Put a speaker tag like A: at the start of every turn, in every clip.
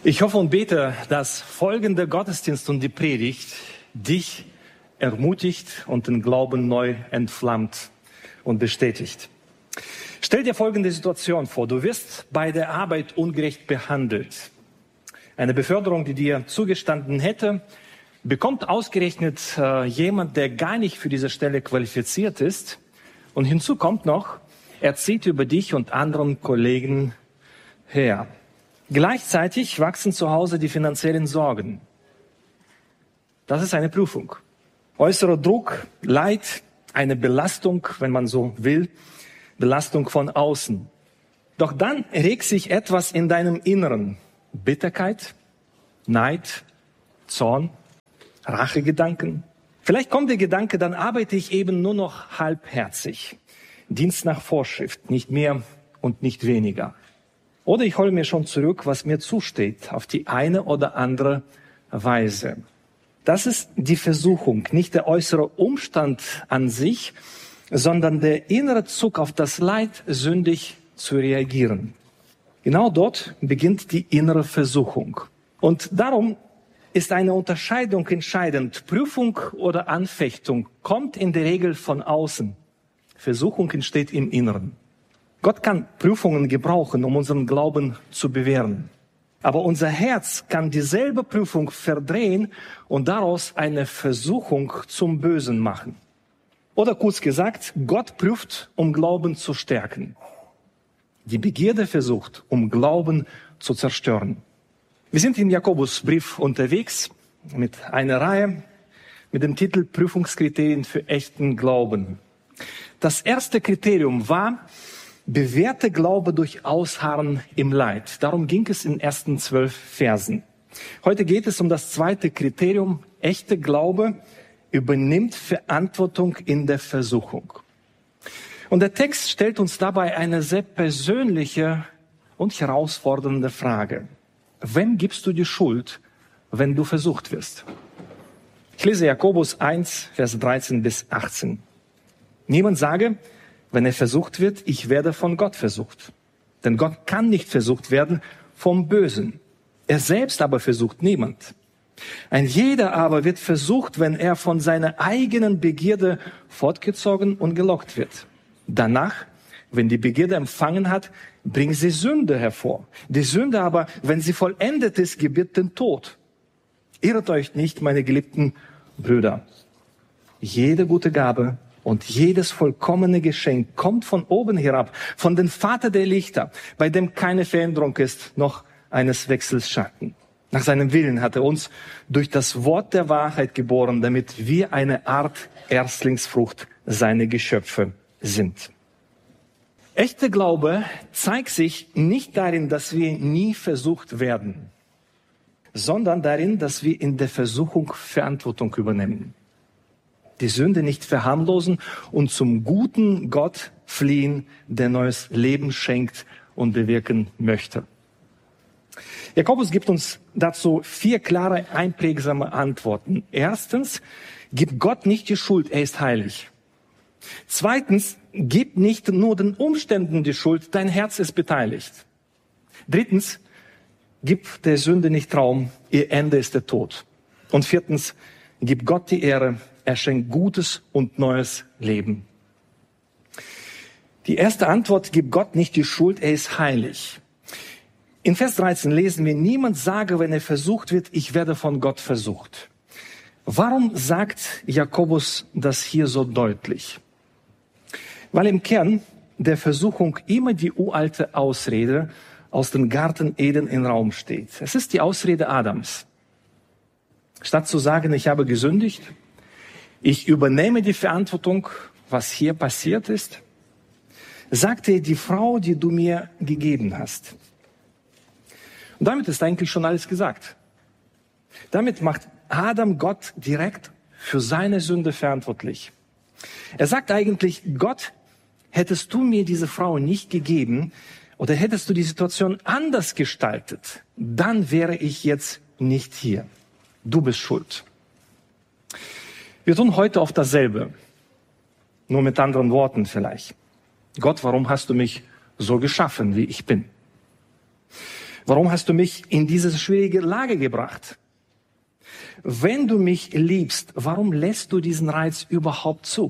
A: Ich hoffe und bete, dass folgende Gottesdienst und die Predigt dich ermutigt und den Glauben neu entflammt und bestätigt. Stell dir folgende Situation vor. Du wirst bei der Arbeit ungerecht behandelt. Eine Beförderung, die dir zugestanden hätte, bekommt ausgerechnet jemand, der gar nicht für diese Stelle qualifiziert ist. Und hinzu kommt noch, er zieht über dich und anderen Kollegen her. Gleichzeitig wachsen zu Hause die finanziellen Sorgen. Das ist eine Prüfung. Äußerer Druck, Leid, eine Belastung, wenn man so will, Belastung von außen. Doch dann regt sich etwas in deinem Inneren. Bitterkeit, Neid, Zorn, Rachegedanken. Vielleicht kommt der Gedanke, dann arbeite ich eben nur noch halbherzig. Dienst nach Vorschrift, nicht mehr und nicht weniger. Oder ich hole mir schon zurück, was mir zusteht, auf die eine oder andere Weise. Das ist die Versuchung, nicht der äußere Umstand an sich, sondern der innere Zug auf das Leid, sündig zu reagieren. Genau dort beginnt die innere Versuchung. Und darum ist eine Unterscheidung entscheidend. Prüfung oder Anfechtung kommt in der Regel von außen. Versuchung entsteht im Inneren. Gott kann Prüfungen gebrauchen, um unseren Glauben zu bewähren. Aber unser Herz kann dieselbe Prüfung verdrehen und daraus eine Versuchung zum Bösen machen. Oder kurz gesagt, Gott prüft, um Glauben zu stärken. Die Begierde versucht, um Glauben zu zerstören. Wir sind im Jakobusbrief unterwegs mit einer Reihe mit dem Titel Prüfungskriterien für echten Glauben. Das erste Kriterium war, bewährte Glaube durch Ausharren im Leid. Darum ging es in den ersten 12 Versen. Heute geht es um das zweite Kriterium. Echte Glaube übernimmt Verantwortung in der Versuchung. Und der Text stellt uns dabei eine sehr persönliche und herausfordernde Frage. Wem gibst du die Schuld, wenn du versucht wirst? Ich lese Jakobus 1, Vers 13 bis 18. Niemand sage, wenn er versucht wird, ich werde von Gott versucht. Denn Gott kann nicht versucht werden vom Bösen. Er selbst aber versucht niemand. Ein jeder aber wird versucht, wenn er von seiner eigenen Begierde fortgezogen und gelockt wird. Danach, wenn die Begierde empfangen hat, bringt sie Sünde hervor. Die Sünde aber, wenn sie vollendet ist, gebiert den Tod. Irret euch nicht, meine geliebten Brüder. Jede gute Gabe und jedes vollkommene Geschenk kommt von oben herab, von dem Vater der Lichter, bei dem keine Veränderung ist, noch eines Wechsels Schatten. Nach seinem Willen hat er uns durch das Wort der Wahrheit geboren, damit wir eine Art Erstlingsfrucht seiner Geschöpfe sind. Echter Glaube zeigt sich nicht darin, dass wir nie versucht werden, sondern darin, dass wir in der Versuchung Verantwortung übernehmen. Die Sünde nicht verharmlosen und zum guten Gott fliehen, der neues Leben schenkt und bewirken möchte. Jakobus gibt uns dazu 4 klare, einprägsame Antworten. Erstens, gib Gott nicht die Schuld, er ist heilig. Zweitens, gib nicht nur den Umständen die Schuld, dein Herz ist beteiligt. Drittens, gib der Sünde nicht Raum, ihr Ende ist der Tod. Und viertens, gib Gott die Ehre, er schenkt gutes und neues Leben. Die erste Antwort, gib Gott nicht die Schuld, er ist heilig. In Vers 13 lesen wir, niemand sage, wenn er versucht wird, ich werde von Gott versucht. Warum sagt Jakobus das hier so deutlich? Weil im Kern der Versuchung immer die uralte Ausrede aus dem Garten Eden im Raum steht. Es ist die Ausrede Adams. Statt zu sagen, ich habe gesündigt, ich übernehme die Verantwortung, was hier passiert ist, sagte er, die Frau, die du mir gegeben hast. Und damit ist eigentlich schon alles gesagt. Damit macht Adam Gott direkt für seine Sünde verantwortlich. Er sagt eigentlich, Gott, hättest du mir diese Frau nicht gegeben oder hättest du die Situation anders gestaltet, dann wäre ich jetzt nicht hier. Du bist schuld. Wir tun heute oft dasselbe, nur mit anderen Worten vielleicht. Gott, warum hast du mich so geschaffen, wie ich bin? Warum hast du mich in diese schwierige Lage gebracht? Wenn du mich liebst, warum lässt du diesen Reiz überhaupt zu?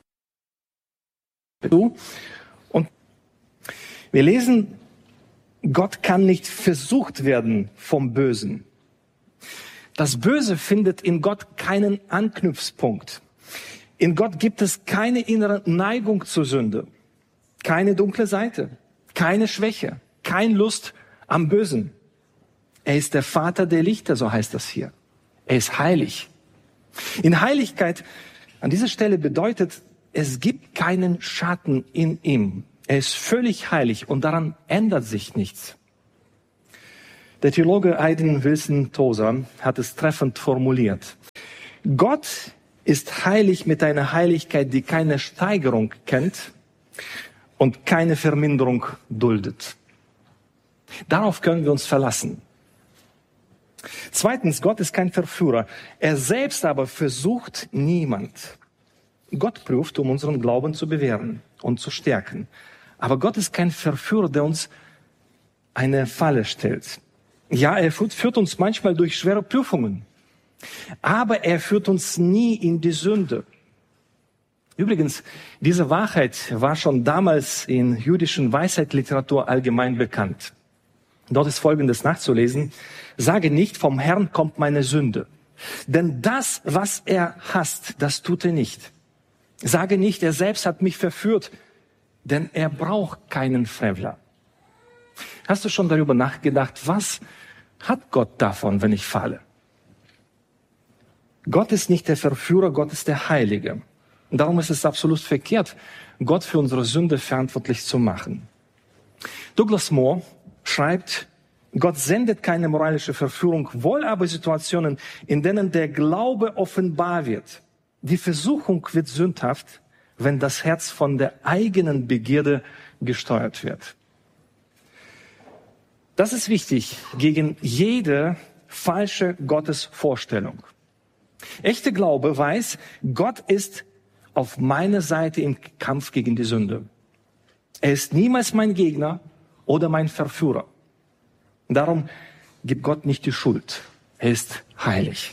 A: Und wir lesen, Gott kann nicht versucht werden vom Bösen. Das Böse findet in Gott keinen Anknüpfpunkt. In Gott gibt es keine innere Neigung zur Sünde, keine dunkle Seite, keine Schwäche, keine Lust am Bösen. Er ist der Vater der Lichter, so heißt das hier. Er ist heilig. In Heiligkeit, an dieser Stelle bedeutet, es gibt keinen Schatten in ihm. Er ist völlig heilig und daran ändert sich nichts. Der Theologe Aiden Wilson Tozer hat es treffend formuliert. Gott ist heilig mit einer Heiligkeit, die keine Steigerung kennt und keine Verminderung duldet. Darauf können wir uns verlassen. Zweitens, Gott ist kein Verführer. Er selbst aber versucht niemand. Gott prüft, um unseren Glauben zu bewähren und zu stärken. Aber Gott ist kein Verführer, der uns eine Falle stellt. Ja, er führt uns manchmal durch schwere Prüfungen. Aber er führt uns nie in die Sünde. Übrigens, diese Wahrheit war schon damals in jüdischen Weisheitsliteratur allgemein bekannt. Dort ist Folgendes nachzulesen. Sage nicht, vom Herrn kommt meine Sünde. Denn das, was er hasst, das tut er nicht. Sage nicht, er selbst hat mich verführt, denn er braucht keinen Frevler. Hast du schon darüber nachgedacht, was hat Gott davon, wenn ich falle? Gott ist nicht der Verführer, Gott ist der Heilige. Und darum ist es absolut verkehrt, Gott für unsere Sünde verantwortlich zu machen. Douglas Moore schreibt, Gott sendet keine moralische Verführung, wohl aber Situationen, in denen der Glaube offenbar wird. Die Versuchung wird sündhaft, wenn das Herz von der eigenen Begierde gesteuert wird. Das ist wichtig gegen jede falsche Gottesvorstellung. Echter Glaube weiß, Gott ist auf meiner Seite im Kampf gegen die Sünde. Er ist niemals mein Gegner oder mein Verführer. Darum gibt Gott nicht die Schuld. Er ist heilig.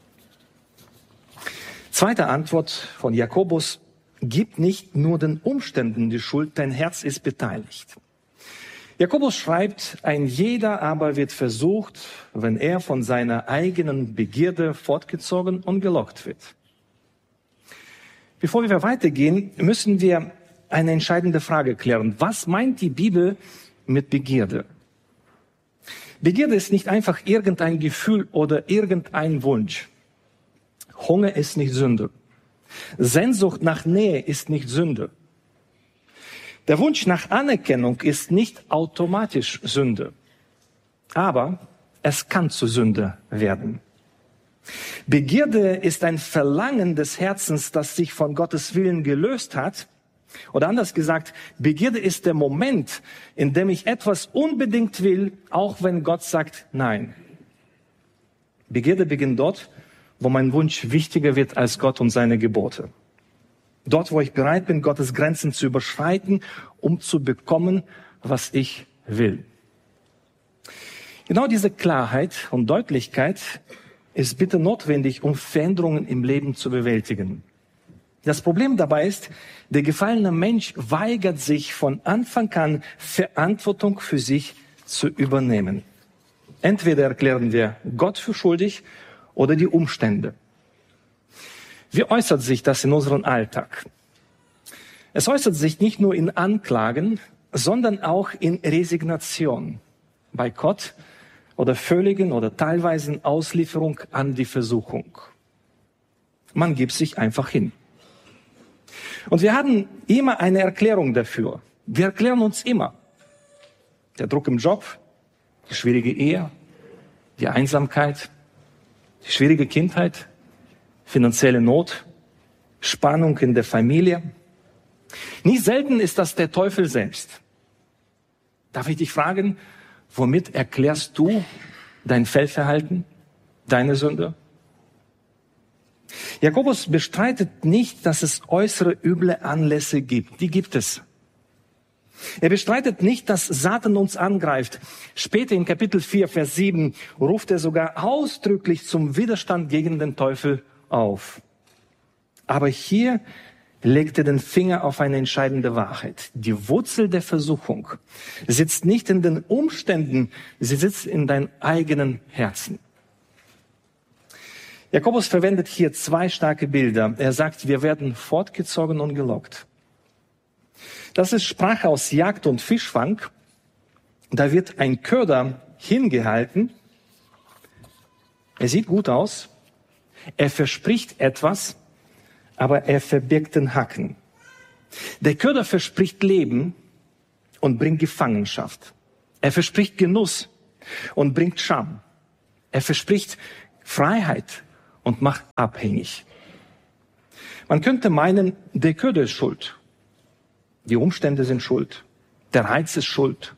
A: Zweite Antwort von Jakobus: Gib nicht nur den Umständen die Schuld, dein Herz ist beteiligt. Jakobus schreibt, ein jeder aber wird versucht, wenn er von seiner eigenen Begierde fortgezogen und gelockt wird. Bevor wir weitergehen, müssen wir eine entscheidende Frage klären. Was meint die Bibel mit Begierde? Begierde ist nicht einfach irgendein Gefühl oder irgendein Wunsch. Hunger ist nicht Sünde. Sehnsucht nach Nähe ist nicht Sünde. Der Wunsch nach Anerkennung ist nicht automatisch Sünde. Aber es kann zu Sünde werden. Begierde ist ein Verlangen des Herzens, das sich von Gottes Willen gelöst hat. Oder anders gesagt, Begierde ist der Moment, in dem ich etwas unbedingt will, auch wenn Gott sagt Nein. Begierde beginnt dort, wo mein Wunsch wichtiger wird als Gott und seine Gebote. Dort, wo ich bereit bin, Gottes Grenzen zu überschreiten, um zu bekommen, was ich will. Genau diese Klarheit und Deutlichkeit ist bitte notwendig, um Veränderungen im Leben zu bewältigen. Das Problem dabei ist, der gefallene Mensch weigert sich von Anfang an, Verantwortung für sich zu übernehmen. Entweder erklären wir Gott für schuldig oder die Umstände. Wie äußert sich das in unserem Alltag? Es äußert sich nicht nur in Anklagen, sondern auch in Resignation bei Gott oder völligen oder teilweisen Auslieferung an die Versuchung. Man gibt sich einfach hin. Und wir haben immer eine Erklärung dafür. Wir erklären uns immer. Der Druck im Job, die schwierige Ehe, die Einsamkeit, die schwierige Kindheit, finanzielle Not, Spannung in der Familie. Nicht selten ist das der Teufel selbst. Darf ich dich fragen, womit erklärst du dein Fehlverhalten, deine Sünde? Jakobus bestreitet nicht, dass es äußere üble Anlässe gibt. Die gibt es. Er bestreitet nicht, dass Satan uns angreift. Später in Kapitel 4, Vers 7 ruft er sogar ausdrücklich zum Widerstand gegen den Teufel auf. Aber hier legt er den Finger auf eine entscheidende Wahrheit. Die Wurzel der Versuchung sitzt nicht in den Umständen, sie sitzt in deinem eigenen Herzen. Jakobus verwendet hier zwei starke Bilder. Er sagt, wir werden fortgezogen und gelockt. Das ist Sprache aus Jagd und Fischfang. Da wird ein Köder hingehalten. Er sieht gut aus. Er verspricht etwas, aber er verbirgt den Haken. Der Köder verspricht Leben und bringt Gefangenschaft. Er verspricht Genuss und bringt Scham. Er verspricht Freiheit und macht abhängig. Man könnte meinen, der Köder ist schuld. Die Umstände sind schuld. Der Reiz ist schuld.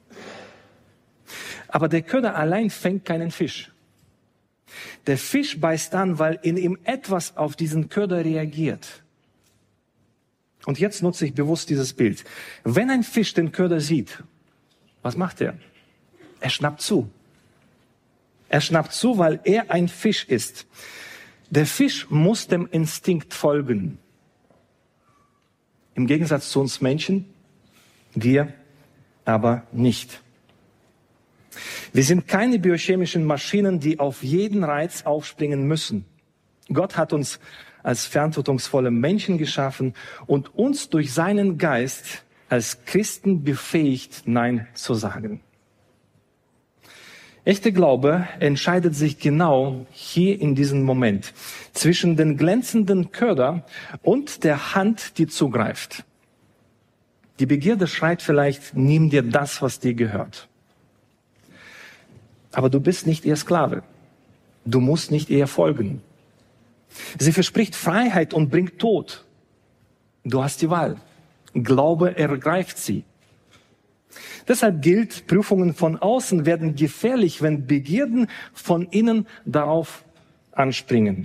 A: Aber der Köder allein fängt keinen Fisch. Der Fisch beißt an, weil in ihm etwas auf diesen Köder reagiert. Und jetzt nutze ich bewusst dieses Bild. Wenn ein Fisch den Köder sieht, was macht er? Er schnappt zu. Er schnappt zu, weil er ein Fisch ist. Der Fisch muss dem Instinkt folgen. Im Gegensatz zu uns Menschen, wir aber nicht. Wir sind keine biochemischen Maschinen, die auf jeden Reiz aufspringen müssen. Gott hat uns als verantwortungsvolle Menschen geschaffen und uns durch seinen Geist als Christen befähigt, Nein zu sagen. Echter Glaube entscheidet sich genau hier in diesem Moment zwischen den glänzenden Köder und der Hand, die zugreift. Die Begierde schreit vielleicht, nimm dir das, was dir gehört. Aber du bist nicht ihr Sklave. Du musst nicht ihr folgen. Sie verspricht Freiheit und bringt Tod. Du hast die Wahl. Glaube ergreift sie. Deshalb gilt, Prüfungen von außen werden gefährlich, wenn Begierden von innen darauf anspringen.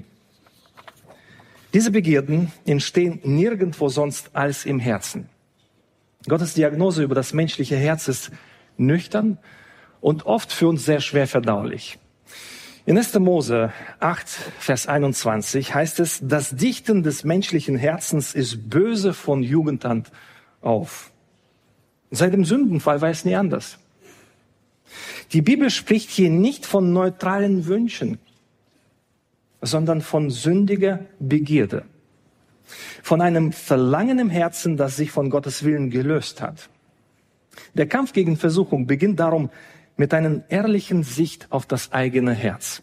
A: Diese Begierden entstehen nirgendwo sonst als im Herzen. Gottes Diagnose über das menschliche Herz ist nüchtern und oft für uns sehr schwer verdaulich. In 1. Mose 8, Vers 21 heißt es, das Dichten des menschlichen Herzens ist böse von Jugend an auf. Seit dem Sündenfall war es nie anders. Die Bibel spricht hier nicht von neutralen Wünschen, sondern von sündiger Begierde. Von einem Verlangen im Herzen, das sich von Gottes Willen gelöst hat. Der Kampf gegen Versuchung beginnt darum mit einer ehrlichen Sicht auf das eigene Herz.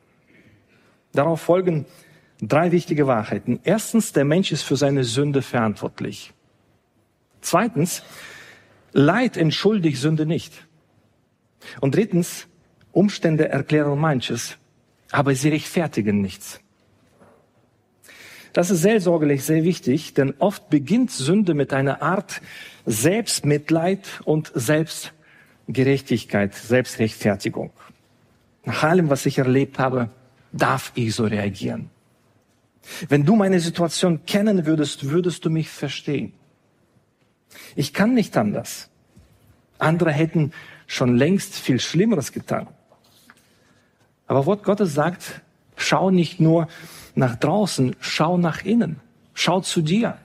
A: Darauf folgen 3 wichtige Wahrheiten. Erstens, der Mensch ist für seine Sünde verantwortlich. Zweitens, Leid entschuldigt Sünde nicht. Und drittens, Umstände erklären manches, aber sie rechtfertigen nichts. Das ist seelsorgerlich sehr wichtig, denn oft beginnt Sünde mit einer Art Selbstmitleid und Selbstgerechtigkeit, Selbstrechtfertigung. Nach allem, was ich erlebt habe, darf ich so reagieren. Wenn du meine Situation kennen würdest, würdest du mich verstehen. Ich kann nicht anders. Andere hätten schon längst viel Schlimmeres getan. Aber Wort Gottes sagt, schau nicht nur nach draußen, schau nach innen. Schau zu dir.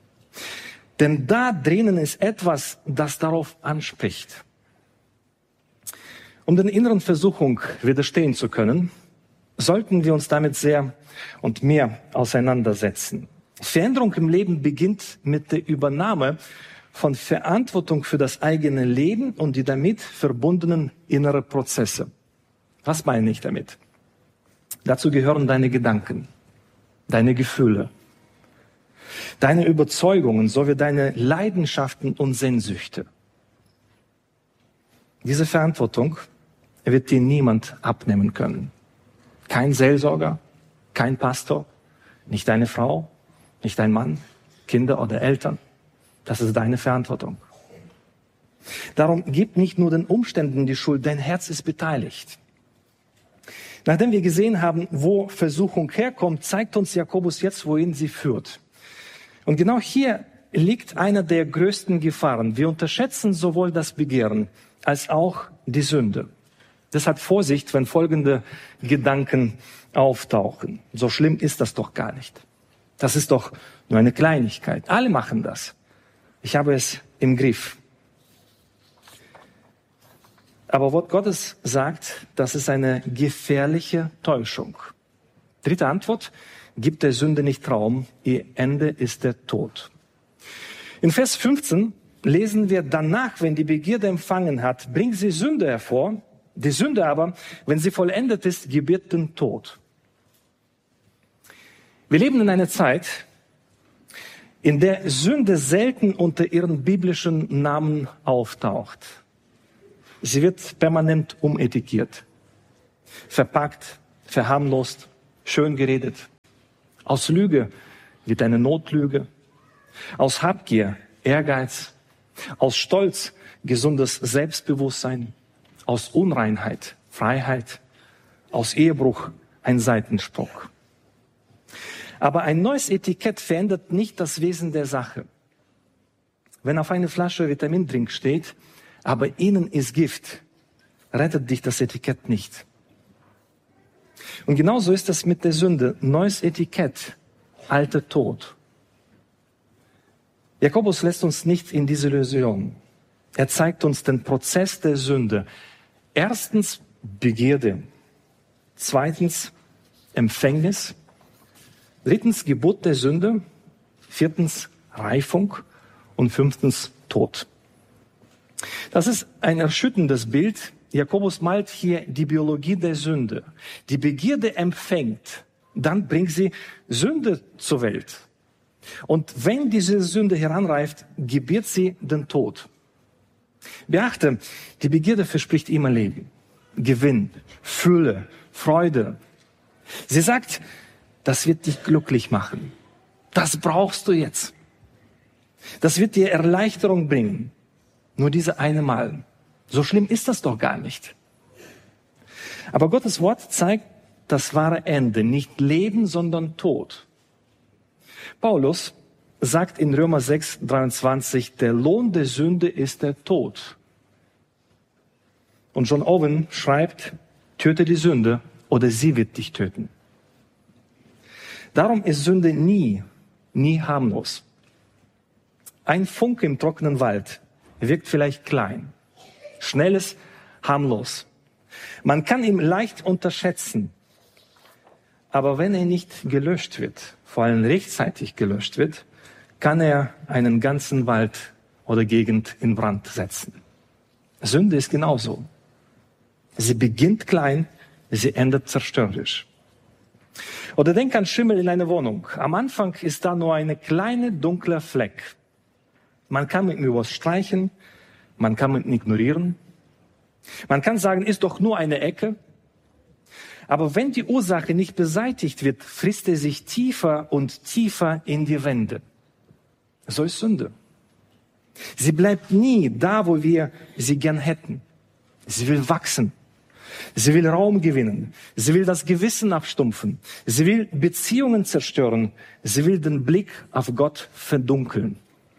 A: Denn da drinnen ist etwas, das darauf anspricht. Um den inneren Versuchung widerstehen zu können, sollten wir uns damit sehr und mehr auseinandersetzen. Veränderung im Leben beginnt mit der Übernahme von Verantwortung für das eigene Leben und die damit verbundenen inneren Prozesse. Was meine ich damit? Dazu gehören deine Gedanken, deine Gefühle, deine Überzeugungen sowie deine Leidenschaften und Sehnsüchte. Diese Verantwortung wird dir niemand abnehmen können. Kein Seelsorger, kein Pastor, nicht deine Frau, nicht dein Mann, Kinder oder Eltern. Das ist deine Verantwortung. Darum gib nicht nur den Umständen die Schuld, dein Herz ist beteiligt. Nachdem wir gesehen haben, wo Versuchung herkommt, zeigt uns Jakobus jetzt, wohin sie führt. Und genau hier liegt einer der größten Gefahren. Wir unterschätzen sowohl das Begehren als auch die Sünde. Deshalb Vorsicht, wenn folgende Gedanken auftauchen. So schlimm ist das doch gar nicht. Das ist doch nur eine Kleinigkeit. Alle machen das. Ich habe es im Griff. Aber Wort Gottes sagt, das ist eine gefährliche Täuschung. Dritte Antwort: Gibt der Sünde nicht Raum, ihr Ende ist der Tod. In Vers 15 lesen wir: Danach, wenn die Begierde empfangen hat, bringt sie Sünde hervor. Die Sünde aber, wenn sie vollendet ist, gebiert den Tod. Wir leben in einer Zeit, in der Sünde selten unter ihren biblischen Namen auftaucht. Sie wird permanent umetikiert, verpackt, verharmlost, schön geredet. Aus Lüge wird eine Notlüge, aus Habgier Ehrgeiz, aus Stolz gesundes Selbstbewusstsein, aus Unreinheit Freiheit, aus Ehebruch ein Seitensprung. Aber ein neues Etikett verändert nicht das Wesen der Sache. Wenn auf einer Flasche Vitamindrink steht, aber innen ist Gift, rettet dich das Etikett nicht. Und genauso ist das mit der Sünde. Neues Etikett, alter Tod. Jakobus lässt uns nicht in diese Illusion. Er zeigt uns den Prozess der Sünde. Erstens Begierde. Zweitens Empfängnis. Drittens Geburt der Sünde. Viertens Reifung. Und fünftens Tod. Das ist ein erschütterndes Bild. Jakobus malt hier die Biologie der Sünde. Die Begierde empfängt, dann bringt sie Sünde zur Welt. Und wenn diese Sünde heranreift, gebiert sie den Tod. Beachte, die Begierde verspricht immer Leben, Gewinn, Fülle, Freude. Sie sagt, das wird dich glücklich machen. Das brauchst du jetzt. Das wird dir Erleichterung bringen. Nur diese eine Mal. So schlimm ist das doch gar nicht. Aber Gottes Wort zeigt das wahre Ende. Nicht Leben, sondern Tod. Paulus sagt in Römer 6, 23, der Lohn der Sünde ist der Tod. Und John Owen schreibt, töte die Sünde oder sie wird dich töten. Darum ist Sünde nie harmlos. Ein Funke im trockenen Wald wirkt vielleicht klein, schnelles, harmlos. Man kann ihn leicht unterschätzen. Aber wenn er nicht gelöscht wird, vor allem rechtzeitig gelöscht wird, kann er einen ganzen Wald oder Gegend in Brand setzen. Sünde ist genauso. Sie beginnt klein, sie endet zerstörerisch. Oder denk an Schimmel in einer Wohnung. Am Anfang ist da nur eine kleine dunkle Fleck. Man kann mit ihm was streichen, man kann ihn ignorieren. Man kann sagen, ist doch nur eine Ecke. Aber wenn die Ursache nicht beseitigt wird, frisst er sich tiefer und tiefer in die Wände. So ist Sünde. Sie bleibt nie da, wo wir sie gern hätten. Sie will wachsen. Sie will Raum gewinnen. Sie will das Gewissen abstumpfen. Sie will Beziehungen zerstören. Sie will den Blick auf Gott verdunkeln.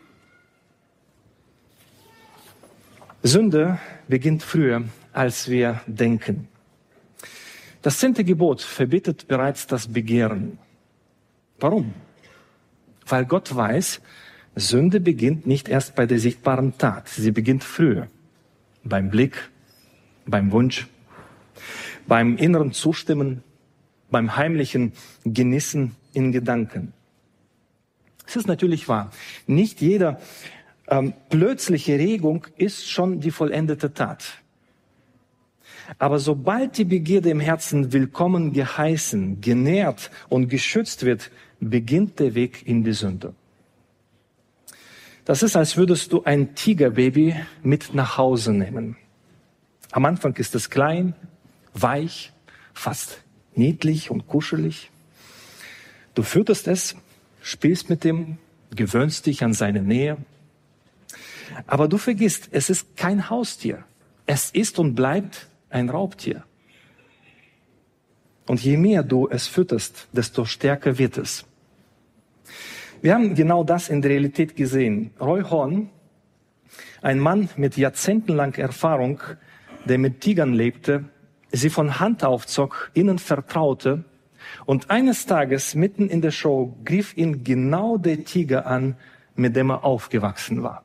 A: Sünde beginnt früher, als wir denken. Das 10. Gebot verbietet bereits das Begehren. Warum? Weil Gott weiß, Sünde beginnt nicht erst bei der sichtbaren Tat. Sie beginnt früher. Beim Blick, beim Wunsch, beim inneren Zustimmen, beim heimlichen Genießen in Gedanken. Es ist natürlich wahr. Nicht jeder plötzliche Regung ist schon die vollendete Tat. Aber sobald die Begierde im Herzen willkommen geheißen, genährt und geschützt wird, beginnt der Weg in die Sünde. Das ist, als würdest du ein Tigerbaby mit nach Hause nehmen. Am Anfang ist es klein, weich, fast niedlich und kuschelig. Du fütterst es, spielst mit ihm, gewöhnst dich an seine Nähe. Aber du vergisst, es ist kein Haustier. Es ist und bleibt ein Raubtier. Und je mehr du es fütterst, desto stärker wird es. Wir haben genau das in der Realität gesehen. Roy Horn, ein Mann mit jahrzehntelanger Erfahrung, der mit Tigern lebte, sie von Hand aufzog, ihnen vertraute und eines Tages mitten in der Show griff ihn genau der Tiger an, mit dem er aufgewachsen war.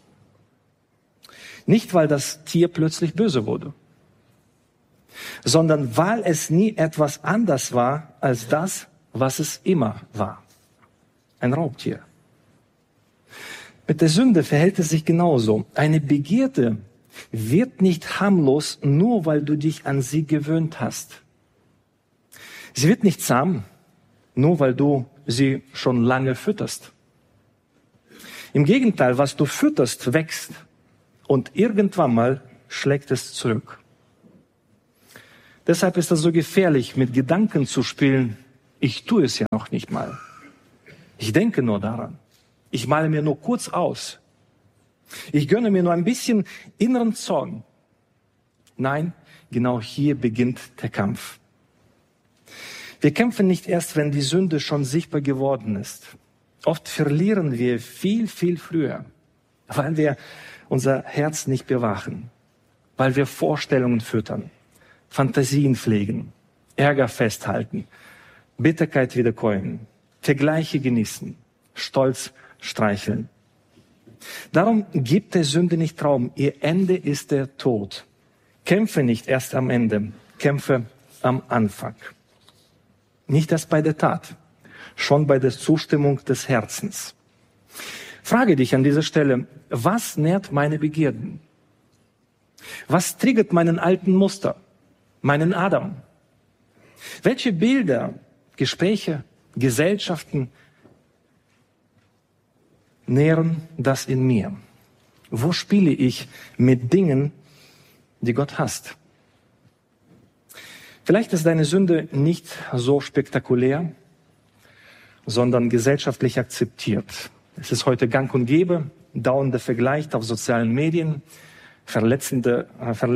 A: Nicht, weil das Tier plötzlich böse wurde, sondern weil es nie etwas anders war als das, was es immer war. Ein Raubtier. Mit der Sünde verhält es sich genauso. Eine Begierde wird nicht harmlos, nur weil du dich an sie gewöhnt hast. Sie wird nicht zahm, nur weil du sie schon lange fütterst. Im Gegenteil, was du fütterst, wächst und irgendwann mal schlägt es zurück. Deshalb ist es so gefährlich, mit Gedanken zu spielen, ich tue es ja noch nicht mal. Ich denke nur daran. Ich male mir nur kurz aus. Ich gönne mir nur ein bisschen inneren Zorn. Nein, genau hier beginnt der Kampf. Wir kämpfen nicht erst, wenn die Sünde schon sichtbar geworden ist. Oft verlieren wir viel, viel früher, weil wir unser Herz nicht bewachen, weil wir Vorstellungen füttern, Fantasien pflegen, Ärger festhalten, Bitterkeit wiederkäuen, Vergleiche genießen, Stolz streicheln. Darum gibt der Sünde nicht Raum. Ihr Ende ist der Tod. Kämpfe nicht erst am Ende, kämpfe am Anfang. Nicht erst bei der Tat, schon bei der Zustimmung des Herzens. Frage dich an dieser Stelle, was nährt meine Begierden? Was triggert meinen alten Muster, meinen Adam? Welche Bilder, Gespräche, Gesellschaften nähren das in mir? Wo spiele ich mit Dingen, die Gott hasst? Vielleicht ist deine Sünde nicht so spektakulär, sondern gesellschaftlich akzeptiert. Es ist heute gang und gäbe, dauernder Vergleich auf sozialen Medien, verletzende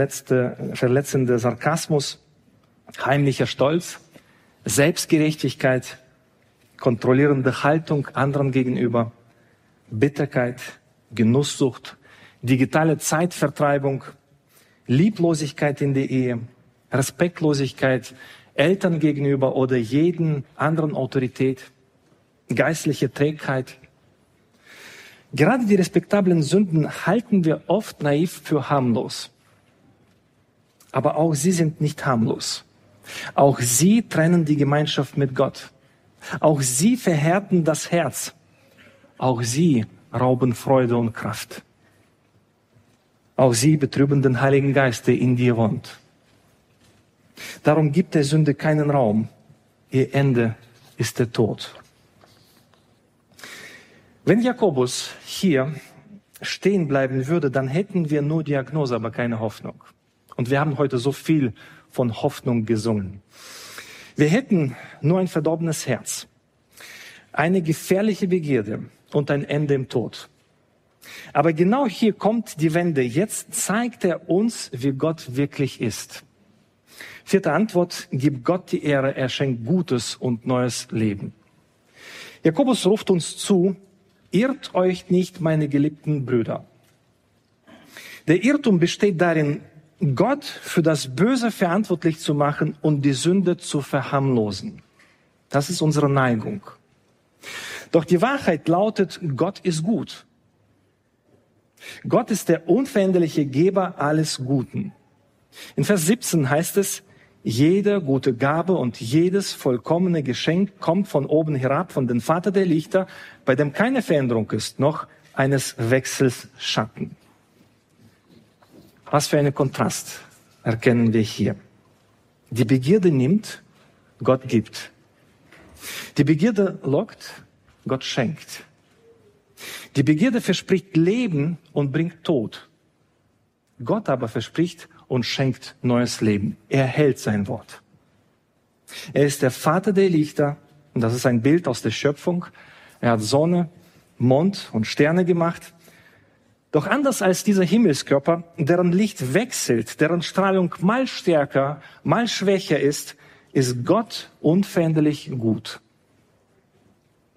A: Sarkasmus, heimlicher Stolz, Selbstgerechtigkeit, kontrollierende Haltung anderen gegenüber, Bitterkeit, Genusssucht, digitale Zeitvertreibung, Lieblosigkeit in der Ehe, Respektlosigkeit Eltern gegenüber oder jeden anderen Autorität, geistliche Trägheit. Gerade die respektablen Sünden halten wir oft naiv für harmlos. Aber auch sie sind nicht harmlos. Auch sie trennen die Gemeinschaft mit Gott. Auch sie verhärten das Herz. Auch sie rauben Freude und Kraft. Auch sie betrüben den Heiligen Geist, der in dir wohnt. Darum gibt der Sünde keinen Raum. Ihr Ende ist der Tod. Wenn Jakobus hier stehen bleiben würde, dann hätten wir nur Diagnose, aber keine Hoffnung. Und wir haben heute so viel von Hoffnung gesungen. Wir hätten nur ein verdorbenes Herz, eine gefährliche Begierde und ein Ende im Tod. Aber genau hier kommt die Wende. Jetzt zeigt er uns, wie Gott wirklich ist. Vierte Antwort, gib Gott die Ehre, er schenkt Gutes und neues Leben. Jakobus ruft uns zu, irrt euch nicht, meine geliebten Brüder. Der Irrtum besteht darin, Gott für das Böse verantwortlich zu machen und die Sünde zu verharmlosen. Das ist unsere Neigung. Doch die Wahrheit lautet, Gott ist gut. Gott ist der unveränderliche Geber alles Guten. In Vers 17 heißt es, jede gute Gabe und jedes vollkommene Geschenk kommt von oben herab, von dem Vater der Lichter, bei dem keine Veränderung ist, noch eines Wechsels Schatten. Was für einen Kontrast erkennen wir hier. Die Begierde nimmt, Gott gibt. Die Begierde lockt, Gott schenkt. Die Begierde verspricht Leben und bringt Tod. Gott aber verspricht und schenkt neues Leben. Er hält sein Wort. Er ist der Vater der Lichter und das ist ein Bild aus der Schöpfung. Er hat Sonne, Mond und Sterne gemacht. Doch anders als dieser Himmelskörper, deren Licht wechselt, deren Strahlung mal stärker, mal schwächer ist Gott unveränderlich gut.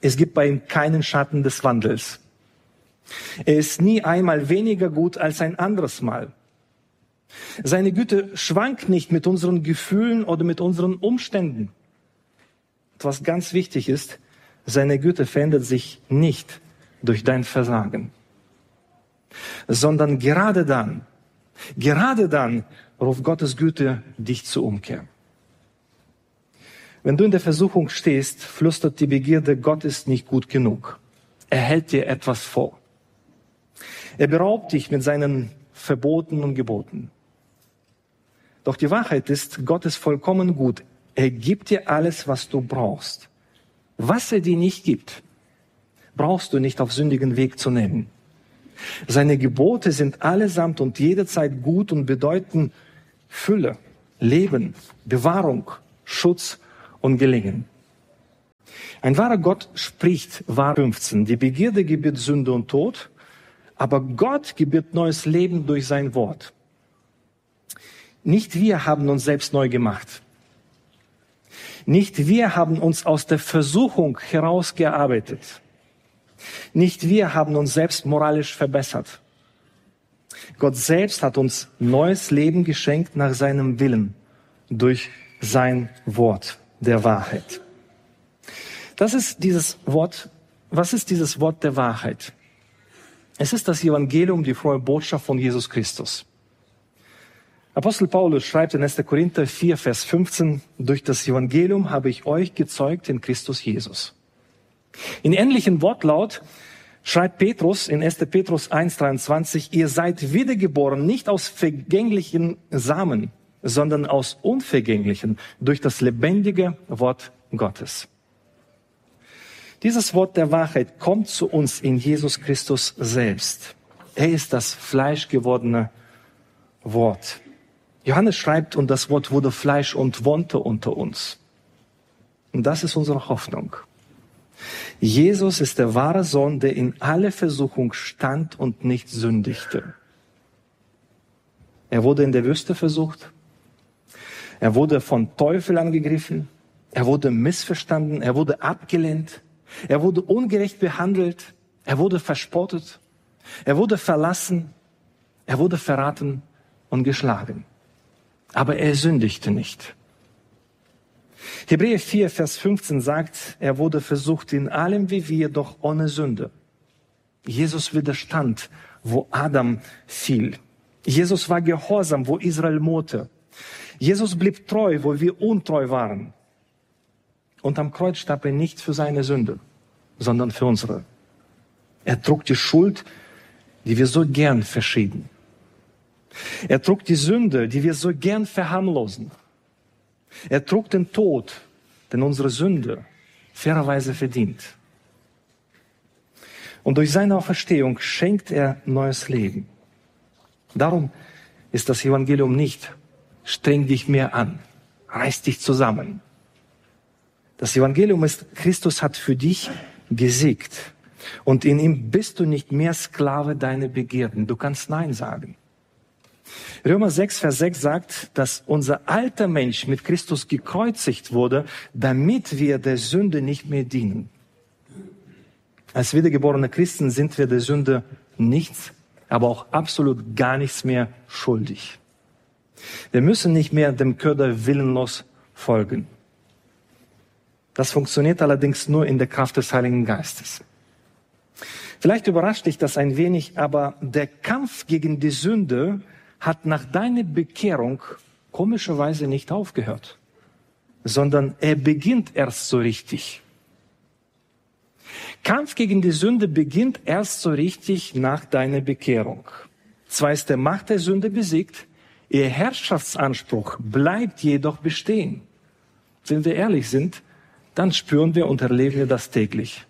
A: Es gibt bei ihm keinen Schatten des Wandels. Er ist nie einmal weniger gut als ein anderes Mal. Seine Güte schwankt nicht mit unseren Gefühlen oder mit unseren Umständen. Und was ganz wichtig ist, seine Güte verändert sich nicht durch dein Versagen, sondern gerade dann ruft Gottes Güte dich zur Umkehr. Wenn du in der Versuchung stehst, flüstert die Begierde, Gott ist nicht gut genug. Er hält dir etwas vor. Er beraubt dich mit seinen Verboten und Geboten. Doch die Wahrheit ist, Gott ist vollkommen gut. Er gibt dir alles, was du brauchst. Was er dir nicht gibt, brauchst du nicht auf sündigen Weg zu nehmen. Seine Gebote sind allesamt und jederzeit gut und bedeuten Fülle, Leben, Bewahrung, Schutz und Gelingen. Ein wahrer Gott spricht, wahr 15. Die Begierde gebiert Sünde und Tod, aber Gott gebiert neues Leben durch sein Wort. Nicht wir haben uns selbst neu gemacht. Nicht wir haben uns aus der Versuchung herausgearbeitet. Nicht wir haben uns selbst moralisch verbessert. Gott selbst hat uns neues Leben geschenkt nach seinem Willen durch sein Wort der Wahrheit. Das ist dieses Wort. Was ist dieses Wort der Wahrheit? Es ist das Evangelium, die frohe Botschaft von Jesus Christus. Apostel Paulus schreibt in 1. Korinther 4, Vers 15, durch das Evangelium habe ich euch gezeugt in Christus Jesus. In ähnlichem Wortlaut schreibt Petrus in 1. Petrus 1, 23, ihr seid wiedergeboren, nicht aus vergänglichen Samen, sondern aus unvergänglichen, durch das lebendige Wort Gottes. Dieses Wort der Wahrheit kommt zu uns in Jesus Christus selbst. Er ist das fleischgewordene Wort. Johannes schreibt, und das Wort wurde Fleisch und wohnte unter uns. Und das ist unsere Hoffnung. Jesus ist der wahre Sohn, der in alle Versuchung stand und nicht sündigte. Er wurde in der Wüste versucht. Er wurde von Teufel angegriffen. Er wurde missverstanden. Er wurde abgelehnt. Er wurde ungerecht behandelt. Er wurde verspottet. Er wurde verlassen. Er wurde verraten und geschlagen. Aber er sündigte nicht. Hebräer 4, Vers 15 sagt, er wurde versucht in allem wie wir, doch ohne Sünde. Jesus widerstand, wo Adam fiel. Jesus war gehorsam, wo Israel murrte. Jesus blieb treu, wo wir untreu waren. Und am Kreuz starb er nicht für seine Sünde, sondern für unsere. Er trug die Schuld, die wir so gern verschieben. Er trug die Sünde, die wir so gern verharmlosen. Er trug den Tod, den unsere Sünde fairerweise verdient. Und durch seine Auferstehung schenkt er neues Leben. Darum ist das Evangelium nicht, streng dich mehr an, reiß dich zusammen. Das Evangelium ist, Christus hat für dich gesiegt. Und in ihm bist du nicht mehr Sklave deiner Begierden. Du kannst Nein sagen. Römer 6, Vers 6 sagt, dass unser alter Mensch mit Christus gekreuzigt wurde, damit wir der Sünde nicht mehr dienen. Als wiedergeborene Christen sind wir der Sünde nichts, aber auch absolut gar nichts mehr schuldig. Wir müssen nicht mehr dem Köder willenlos folgen. Das funktioniert allerdings nur in der Kraft des Heiligen Geistes. Vielleicht überrascht dich das ein wenig, aber der Kampf gegen die Sünde hat nach deiner Bekehrung komischerweise nicht aufgehört, sondern er beginnt erst so richtig. Kampf gegen die Sünde beginnt erst so richtig nach deiner Bekehrung. Zwar ist der Macht der Sünde besiegt, ihr Herrschaftsanspruch bleibt jedoch bestehen. Wenn wir ehrlich sind, dann spüren wir und erleben wir das täglich.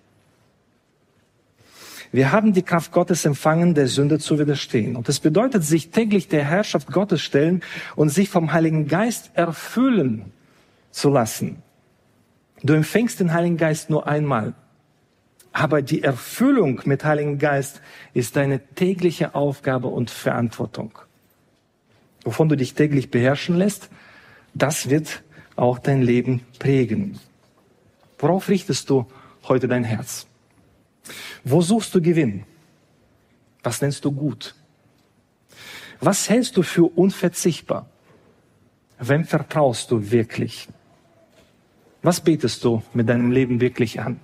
A: Wir haben die Kraft Gottes empfangen, der Sünde zu widerstehen. Und es bedeutet, sich täglich der Herrschaft Gottes stellen und sich vom Heiligen Geist erfüllen zu lassen. Du empfängst den Heiligen Geist nur einmal. Aber die Erfüllung mit Heiligen Geist ist deine tägliche Aufgabe und Verantwortung. Wovon du dich täglich beherrschen lässt, das wird auch dein Leben prägen. Worauf richtest du heute dein Herz? Wo suchst du Gewinn? Was nennst du gut? Was hältst du für unverzichtbar? Wem vertraust du wirklich? Was betest du mit deinem Leben wirklich an?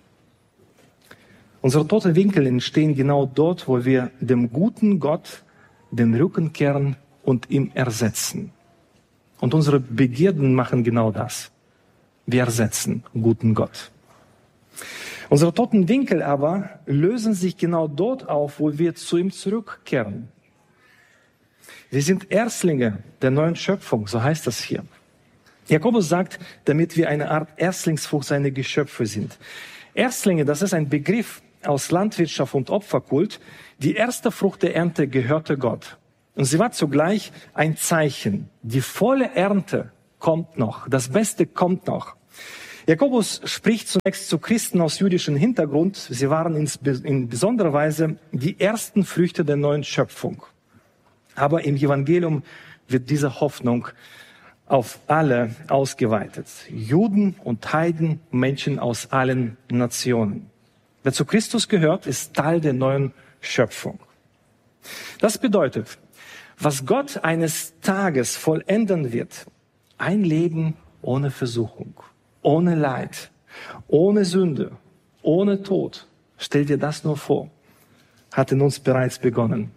A: Unsere toten Winkel entstehen genau dort, wo wir dem guten Gott den Rücken kehren und ihn ersetzen. Und unsere Begierden machen genau das. Wir ersetzen guten Gott. Unsere toten Winkel aber lösen sich genau dort auf, wo wir zu ihm zurückkehren. Wir sind Erstlinge der neuen Schöpfung, so heißt das hier. Jakobus sagt, damit wir eine Art Erstlingsfrucht seiner Geschöpfe sind. Erstlinge, das ist ein Begriff aus Landwirtschaft und Opferkult. Die erste Frucht der Ernte gehörte Gott. Und sie war zugleich ein Zeichen. Die volle Ernte kommt noch. Das Beste kommt noch. Jakobus spricht zunächst zu Christen aus jüdischem Hintergrund. Sie waren in besonderer Weise die ersten Früchte der neuen Schöpfung. Aber im Evangelium wird diese Hoffnung auf alle ausgeweitet. Juden und Heiden, Menschen aus allen Nationen. Wer zu Christus gehört, ist Teil der neuen Schöpfung. Das bedeutet, was Gott eines Tages vollenden wird, ein Leben ohne Versuchung, ohne Leid, ohne Sünde, ohne Tod. Stell dir das nur vor, hat in uns bereits begonnen.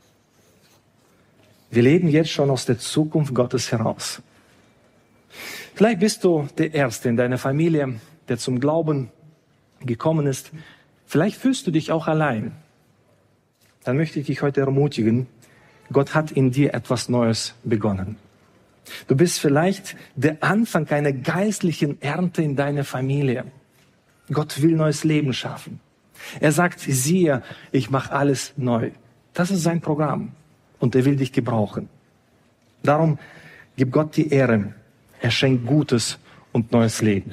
A: Wir leben jetzt schon aus der Zukunft Gottes heraus. Vielleicht bist du der Erste in deiner Familie, der zum Glauben gekommen ist. Vielleicht fühlst du dich auch allein. Dann möchte ich dich heute ermutigen, Gott hat in dir etwas Neues begonnen. Du bist vielleicht der Anfang einer geistlichen Ernte in deiner Familie. Gott will neues Leben schaffen. Er sagt, siehe, ich mache alles neu. Das ist sein Programm und er will dich gebrauchen. Darum gib Gott die Ehre. Er schenkt Gutes und neues Leben.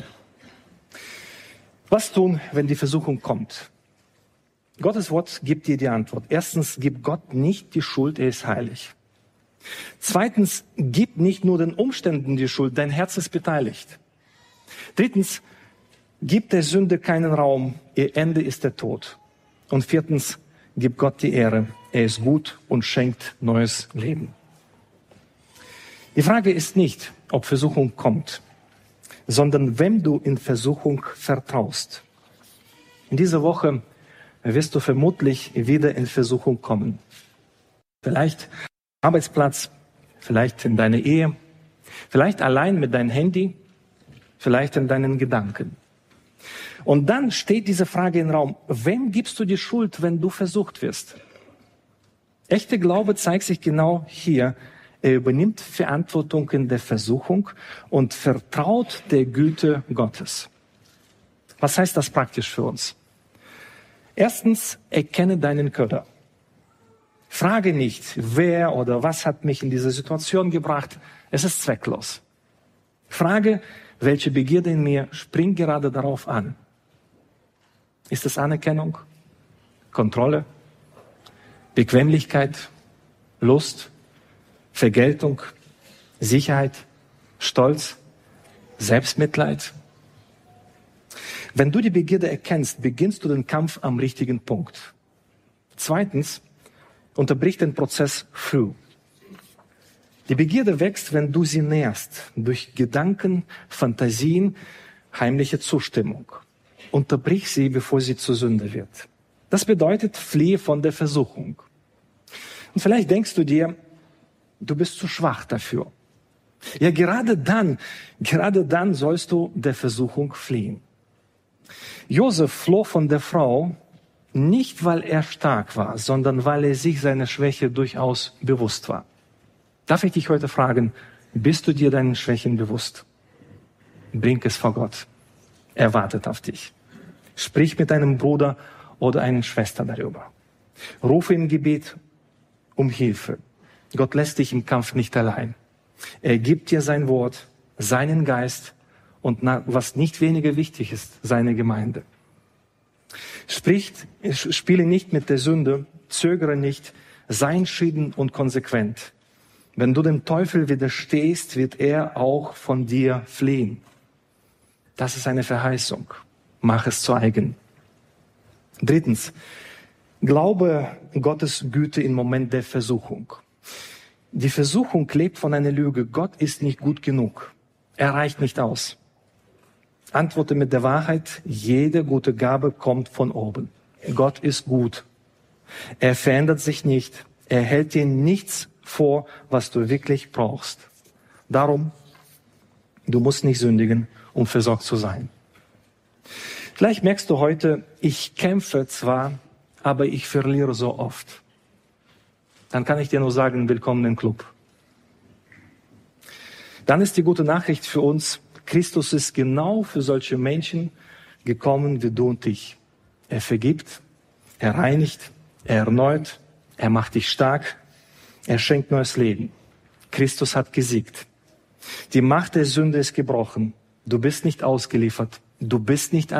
A: Was tun, wenn die Versuchung kommt? Gottes Wort gibt dir die Antwort. Erstens, gib Gott nicht die Schuld, er ist heilig. Zweitens, gib nicht nur den Umständen die Schuld, dein Herz ist beteiligt. Drittens, gib der Sünde keinen Raum, ihr Ende ist der Tod. Und viertens, gib Gott die Ehre, er ist gut und schenkt neues Leben. Die Frage ist nicht, ob Versuchung kommt, sondern wem du in Versuchung vertraust. In dieser Woche wirst du vermutlich wieder in Versuchung kommen. Vielleicht am Arbeitsplatz, vielleicht in deiner Ehe, vielleicht allein mit deinem Handy, vielleicht in deinen Gedanken. Und dann steht diese Frage im Raum, wem gibst du die Schuld, wenn du versucht wirst? Echter Glaube zeigt sich genau hier. Er übernimmt Verantwortung in der Versuchung und vertraut der Güte Gottes. Was heißt das praktisch für uns? Erstens, erkenne deinen Köder. Frage nicht, wer oder was hat mich in diese Situation gebracht. Es ist zwecklos. Frage, welche Begierde in mir springt gerade darauf an. Ist es Anerkennung, Kontrolle, Bequemlichkeit, Lust, Vergeltung, Sicherheit, Stolz, Selbstmitleid? Wenn du die Begierde erkennst, beginnst du den Kampf am richtigen Punkt. Zweitens, unterbrich den Prozess früh. Die Begierde wächst, wenn du sie nährst, durch Gedanken, Fantasien, heimliche Zustimmung. Unterbrich sie, bevor sie zur Sünde wird. Das bedeutet, fliehe von der Versuchung. Und vielleicht denkst du dir, du bist zu schwach dafür. Ja, gerade dann sollst du der Versuchung fliehen. Josef floh von der Frau, nicht weil er stark war, sondern weil er sich seiner Schwäche durchaus bewusst war. Darf ich dich heute fragen, bist du dir deinen Schwächen bewusst? Bring es vor Gott. Er wartet auf dich. Sprich mit deinem Bruder oder einer Schwester darüber. Rufe im Gebet um Hilfe. Gott lässt dich im Kampf nicht allein. Er gibt dir sein Wort, seinen Geist und was nicht weniger wichtig ist, seine Gemeinde. Spiele nicht mit der Sünde, zögere nicht, sei entschieden und konsequent. Wenn du dem Teufel widerstehst, wird er auch von dir fliehen. Das ist eine Verheißung. mach es zu eigen. Drittens, glaube Gottes Güte im Moment der Versuchung. Die Versuchung lebt von einer Lüge. Gott ist nicht gut genug. Er reicht nicht aus. Antworte mit der Wahrheit. Jede gute Gabe kommt von oben. Gott ist gut. Er verändert sich nicht. Er hält dir nichts vor, was du wirklich brauchst. Darum, du musst nicht sündigen, um versorgt zu sein. Vielleicht merkst du heute, ich kämpfe zwar, aber ich verliere so oft. Dann kann ich dir nur sagen, willkommen im Club. Dann ist die gute Nachricht für uns, Christus ist genau für solche Menschen gekommen wie du und ich. Er vergibt, er reinigt, er erneuert, er macht dich stark, er schenkt neues Leben. Christus hat gesiegt. Die Macht der Sünde ist gebrochen. Du bist nicht ausgeliefert. Du bist nicht